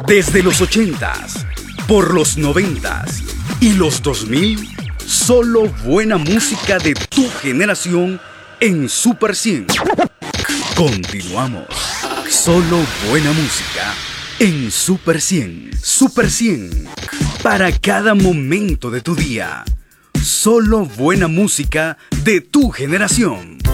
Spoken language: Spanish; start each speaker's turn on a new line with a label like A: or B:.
A: Desde los 80s, por los 90s y los 2000, solo buena música de tu generación en Super 100. Continuamos. Solo buena música en Super 100. Super 100. Para cada momento de tu día. Solo buena música de tu generación.